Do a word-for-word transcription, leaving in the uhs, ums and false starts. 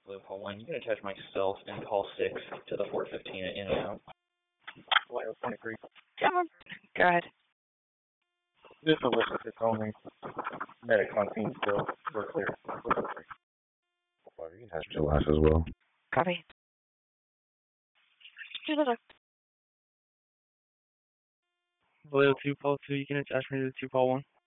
Call one. You can attach myself and call six to the four fifteen at in and out. Lyle twenty-three. Come on. Go ahead. This is Elizabeth only. Medic on scene still. We're clear. We're clear. Well, you can attach to last as well. Copy. Vallejo two, Paul two, you can attach me to the two, Paul one.